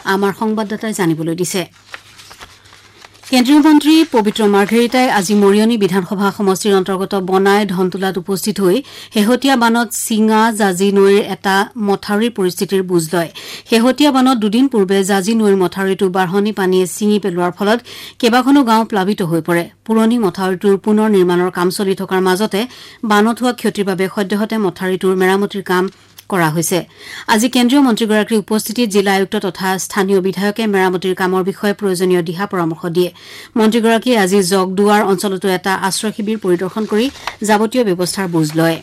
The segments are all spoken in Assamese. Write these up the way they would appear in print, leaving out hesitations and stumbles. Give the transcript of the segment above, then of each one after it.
আমাৰ সংবাদদাতাই জানিবলৈ দিছে কেন্দ্ৰীয় মন্ত্ৰী পবিত্ৰ মাৰ্ঘেৰিটাই আজি মৰিয়নি বিধানসভা সমষ্টিৰ অন্তৰ্গত বনাই ধনতুলাত উপস্থিত হৈ শেহতীয়া বানত চিঙা জাজি নৈৰ এটা মথাউৰিৰ পৰিস্থিতিৰ বুজ লয় শেহতীয়া বানত দুদিন পূৰ্বে জাজি নৈৰ মথাউৰিটো বাঢ়নি পানীয়ে ছিঙি পেলোৱাৰ ফলত কেইবাখনো গাঁও প্লাবিত হৈ পৰে পুৰণি মথাউৰিটোৰ পুনৰ নিৰ্মাণৰ কাম চলি থকাৰ মাজতে বানত হোৱা ক্ষতিৰ বাবে সদ্যহতে মথাউৰিটোৰ মেৰামতিৰ কাম কৰা হৈছে আজি কেন্দ্ৰীয় মন্ত্ৰীগৰাকীৰ উপস্থিতিত জিলা আয়ুক্ত তথা স্থানীয় বিধায়কে মেৰামতিৰ কামৰ বিষয়ে প্ৰয়োজনীয় দিহা পৰামৰ্শ দিয়ে মন্ত্ৰীগৰাকীয়ে আজি জগদুৱাৰ অঞ্চলতো এটা আশ্ৰয় শিবিৰ পৰিদৰ্শন কৰি যাৱতীয় ব্যৱস্থাৰ বুজ লয়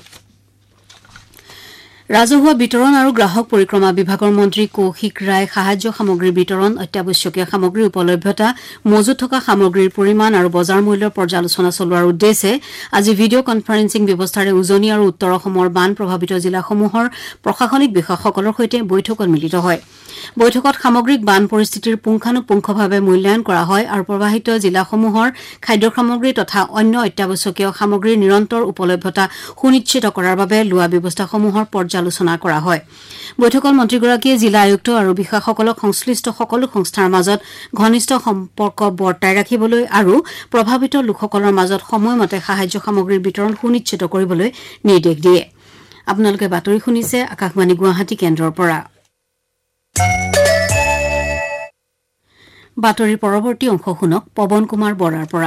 ৰাজহুৱা বিতৰণ আৰু গ্ৰাহক পৰিক্ৰমা বিভাগৰ মন্ত্ৰী কৌশিক ৰায় সাহায্য সামগ্ৰীৰ বিতৰণ অত্যাৱশ্যকীয় সামগ্ৰীৰ উপলভ্যতা মজুত থকা সামগ্ৰীৰ পৰিমাণ আৰু বজাৰ মূল্যৰ পৰ্যালোচনা চলোৱাৰ উদ্দেশ্যে আজি ভিডিঅ' কনফাৰেন্সিং ব্যৱস্থাৰে উজনি আৰু উত্তৰ অসমৰ বান প্ৰভাৱিত জিলাসমূহৰ প্ৰশাসনিক বিষয়াসকলৰ সৈতে বৈঠকত মিলিত হয় বৈঠকত সামগ্ৰিক বান পৰিস্থিতিৰ পুংখানুপুংখভাৱে মূল্যায়ন কৰা হয় আৰু প্ৰভাৱিত জিলাসমূহৰ খাদ্য সামগ্ৰী তথা অন্য অত্যাৱশ্যকীয় সামগ্ৰীৰ নিৰন্তৰ উপলভ্যতা সুনিশ্চিত কৰাৰ বাবে লোৱা ব্যৱস্থাসমূহৰ পৰ্যালোচনা কৰা হয় বৈঠকত মন্ত্ৰীগৰাকীয়ে জিলা আয়ুক্ত আৰু বিষয়াসকলক সংশ্লিষ্ট সকলো সংস্থাৰ মাজত ঘনিষ্ঠ সম্পৰ্ক বৰ্তাই ৰাখিবলৈ আৰু প্ৰভাৱিত লোকসকলৰ মাজত সময়মতে সাহায্য সামগ্ৰীৰ বিতৰণ সুনিশ্চিত কৰিবলৈ নিৰ্দেশ দিয়ে আপোনালোকে বাতৰি শুনিছে আকাশবাণী গুৱাহাটী কেন্দ্ৰৰ পৰা বাতৰিৰ পৰৱৰ্তী অংশ শুনক পৱন কুমাৰ বৰাৰ পৰা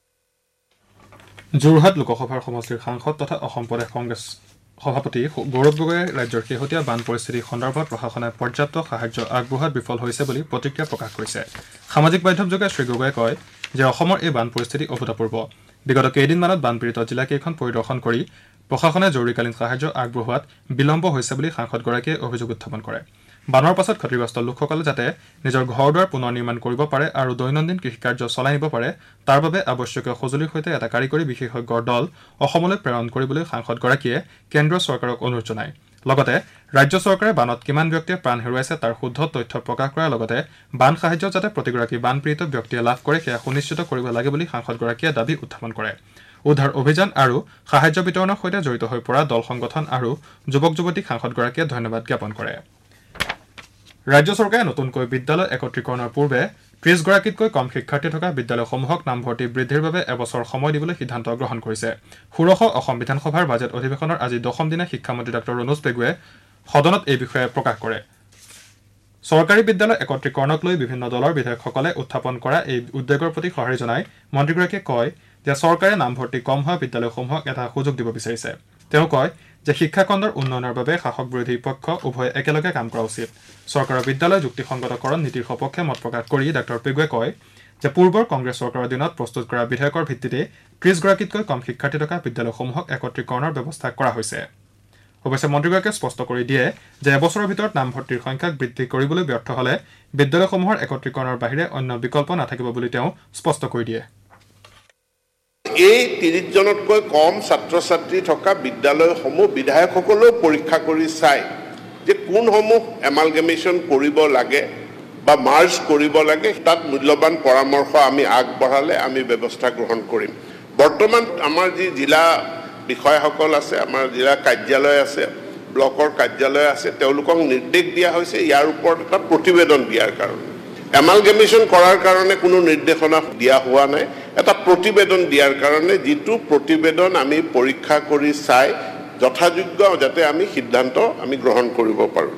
যোৰহাট লোকসভাৰ সমষ্টিৰ সাংসদ তথা অসম প্ৰদেশ কংগ্ৰেছ সভাপতি গৌৰৱ গগৈয়ে ৰাজ্যৰ শেহতীয়া বান পৰিস্থিতি সন্দৰ্ভত প্ৰশাসনে পৰ্যাপ্ত সাহায্য আগবঢ়োৱাত বিফল হৈছে বুলি প্ৰতিক্ৰিয়া প্ৰকাশ কৰিছে সামাজিক মাধ্যমযোগে শ্ৰীগগৈয়ে কয় যে অসমৰ এই বান পৰিস্থিতি অভূতপূৰ্ব বিগত কেইদিনমানত বানপীড়িত জিলাকেইখন পৰিদৰ্শন কৰি প্ৰশাসনে জৰুৰীকালীন সাহায্য আগবঢ়োৱাত বিলম্ব হৈছে বুলি সাংসদগৰাকীয়ে অভিযোগ উত্থাপন কৰে বানৰ পাছত ক্ষতিগ্ৰস্ত লোকসকলে যাতে নিজৰ ঘৰ দুৱাৰ পুনৰ নিৰ্মাণ কৰিব পাৰে আৰু দৈনন্দিন কৃষিকাৰ্য চলাই নিব পাৰে তাৰ বাবে আৱশ্যকীয় সঁজুলিৰ সৈতে এটা কাৰিকৰী বিশেষজ্ঞৰ দল অসমলৈ প্ৰেৰণ কৰিবলৈ সাংসদগৰাকীয়ে কেন্দ্ৰীয় চৰকাৰক অনুৰোধ জনায় লগতে ৰাজ্য চৰকাৰে বানত কিমান ব্যক্তিয়ে প্ৰাণ হেৰুৱাইছে তাৰ শুদ্ধ তথ্য প্ৰকাশ কৰাৰ লগতে বান সাহায্য যাতে প্ৰতিগৰাকী বানপীড়িত ব্যক্তিয়ে লাভ কৰে সেয়া সুনিশ্চিত কৰিব লাগে বুলি সাংসদগৰাকীয়ে দাবী উত্থাপন কৰে উদ্ধাৰ অভিযান আৰু সাহায্য বিতৰণৰ সৈতে জড়িত হৈ পৰা দল সংগঠন আৰু যুৱক যুৱতীক সাংসদগৰাকীয়ে ধন্যবাদ জ্ঞাপন কৰে ৰাজ্য চৰকাৰে নতুনকৈ বিদ্যালয় একত্ৰীকৰণৰ পূৰ্বে ৩০গৰাকীতকৈ কম শিক্ষাৰ্থী থকা বিদ্যালয়সমূহক নামভৰ্তি বৃদ্ধিৰ বাবে এবছৰ সময় দিবলৈ সিদ্ধান্ত গ্ৰহণ কৰিছে ষোড়শ অসম বিধানসভাৰ বাজেট অধিৱেশনৰ আজি দশম দিনা শিক্ষামন্ত্ৰী ডঃ ৰণোজ পেগুৱে সদনত এই বিষয়ে প্ৰকাশ কৰে চৰকাৰী বিদ্যালয় একত্ৰীকৰণক লৈ বিভিন্ন দলৰ বিধায়কসকলে উত্থাপন কৰা এই উদ্বেগৰ প্ৰতি সঁহাৰি জনাই মন্ত্ৰীগৰাকীয়ে কয় যে চৰকাৰে নামভৰ্তি কম হোৱা বিদ্যালয়সমূহক এটা সুযোগ দিব বিচাৰিছে তেওঁ কয় যে শিক্ষাখণ্ডৰ উন্নয়নৰ বাবে শাসক বিৰোধী পক্ষ উভয়ে একেলগে কাম কৰা উচিত চৰকাৰৰ বিদ্যালয় যুক্তিসংগতকৰণ নীতিৰ সপক্ষে মত প্ৰকাশ কৰি ডঃ পেগুৱে কয় যে পূৰ্বৰ কংগ্ৰেছ চৰকাৰৰ দিনত প্ৰস্তুত কৰা বিধেয়কৰ ভিত্তিতে ৩০গৰাকীতকৈ কম শিক্ষাৰ্থী থকা বিদ্যালয়সমূহক একত্ৰীকৰণৰ ব্যৱস্থা কৰা হৈছে অৱশ্যে মন্ত্ৰীগৰাকীয়ে স্পষ্ট কৰি দিয়ে যে এবছৰৰ ভিতৰত নামভৰ্তিৰ সংখ্যাক বৃদ্ধি কৰিবলৈ ব্যৰ্থ হলে বিদ্যালয়সমূহৰ একত্ৰীকৰণৰ বাহিৰে অন্য বিকল্প নাথাকিব বুলি তেওঁ স্পষ্ট কৰি দিয়ে এই ৩০ জনতকৈ কম ছাত্ৰ ছাত্ৰী থকা বিদ্যালয়সমূহ বিধায়কসকলেও পৰীক্ষা কৰি চাই যে কোনসমূহ এমালগেমেশ্যন কৰিব লাগে বা মাৰ্জ কৰিব লাগে তাত মূল্যৱান পৰামৰ্শ আমি আগবঢ়ালে আমি ব্যৱস্থা গ্ৰহণ কৰিম বৰ্তমান আমাৰ যি জিলা বিষয়াসকল আছে আমাৰ জিলা কাৰ্যালয় আছে ব্লকৰ কাৰ্যালয় আছে তেওঁলোকক নিৰ্দেশ দিয়া হৈছে ইয়াৰ ওপৰত এটা প্ৰতিবেদন দিয়াৰ কাৰণে এমালগেমেশ্যন কৰাৰ কাৰণে কোনো নিৰ্দেশনা দিয়া হোৱা নাই এটা প্ৰতিবেদন দিয়াৰ কাৰণে যিটো প্ৰতিবেদন আমি পৰীক্ষা কৰি চাই যথাযোগ্য যাতে আমি সিদ্ধান্ত আমি গ্ৰহণ কৰিব পাৰোঁ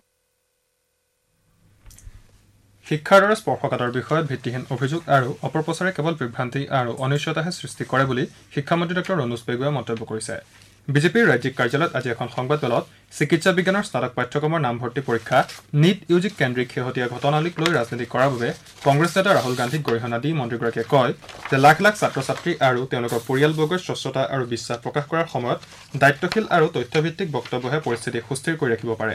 শিক্ষাৰ দৰে স্পৰ্শকাতৰ বিষয়ত ভিত্তিহীন অভিযোগ আৰু অপপ্ৰচাৰে কেৱল বিভ্ৰান্তি আৰু অনিশ্চয়তাহে সৃষ্টি কৰে বুলি শিক্ষামন্ত্ৰী ডঃ ৰণোজ পেগুৱে মন্তব্য কৰিছে বিজেপিৰ ৰাজ্যিক কাৰ্যালয়ত আজি এখন সংবাদমেলত চিকিৎসা বিজ্ঞানৰ স্নাতক পাঠ্যক্ৰমৰ নামভৰ্তি পৰীক্ষা নিট ইউজিক কেন্দ্ৰিক শেহতীয়া ঘটনাৱলীক লৈ ৰাজনীতি কৰাৰ বাবে কংগ্ৰেছ নেতা ৰাহুল গান্ধীক গৰিহণা দি মন্ত্ৰীগৰাকীয়ে কয় যে লাখ লাখ ছাত্ৰ ছাত্ৰী আৰু তেওঁলোকৰ পৰিয়ালবৰ্গৰ স্বচ্ছতা আৰু বিশ্বাস প্ৰকাশ কৰাৰ সময়ত দায়িত্বশীল আৰু তথ্যভিত্তিক বক্তব্যহে পৰিস্থিতি সুস্থিৰ কৰি ৰাখিব পাৰে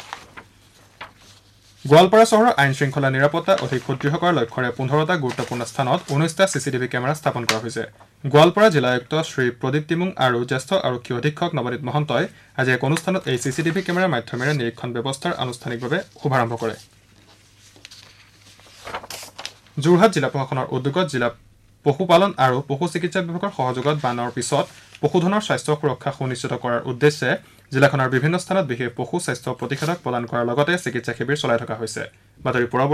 গোৱালপাৰা চহৰৰ আইন শৃংখলা নিৰাপত্তা অধিক সুদৃঢ় কৰাৰ লক্ষ্যৰে ১৫টা গুৰুত্বপূৰ্ণ স্থানত ১৯টা চিচিটিভি কেমেৰা স্থাপন কৰা হৈছে গোৱালপাৰা জিলা আয়ুক্ত শ্ৰী প্ৰদীপ টিমুং আৰু জ্যেষ্ঠ আৰক্ষী অধীক্ষক নৱনীত মহন্তই আজি এক অনুষ্ঠানত এই চিচিটিভি কেমেৰাৰ মাধ্যমেৰে নিৰীক্ষণ ব্যৱস্থাৰ আনুষ্ঠানিকভাৱে শুভাৰম্ভ কৰে যোৰহাট জিলা প্ৰশাসনৰ উদ্যোগত জিলা পশুপালন আৰু পশু চিকিৎসা বিভাগৰ সহযোগত বানৰ পিছত পশুধনৰ স্বাস্থ্য সুৰক্ষা সুনিশ্চিত কৰাৰ উদ্দেশ্যে জিলাখনৰ বিভিন্ন স্থানত বিশেষ পশু স্বাস্থ্য প্ৰতিষেধক প্ৰদান কৰাৰ লগতে চিকিৎসা শিবিৰ চলাই থকা হৈছে বাতৰি